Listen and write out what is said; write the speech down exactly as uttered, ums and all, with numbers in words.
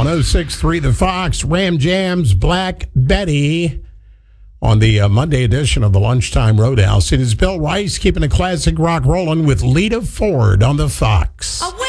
one oh six point three The Fox, Ram Jams, Black Betty on the uh, Monday edition of the Lunchtime Roadhouse. It is Bill Rice keeping a classic rock rolling with Lita Ford on the Fox.